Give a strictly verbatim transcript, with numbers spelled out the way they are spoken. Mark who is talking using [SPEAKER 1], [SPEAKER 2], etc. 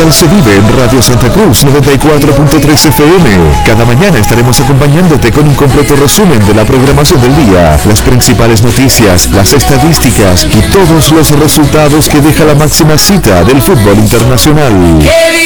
[SPEAKER 1] Mundial se vive en Radio Santa Cruz noventa y cuatro punto tres F M. Cada mañana estaremos acompañándote con un completo resumen de la programación del día, las principales noticias, las estadísticas y todos los resultados que deja la máxima cita del fútbol internacional.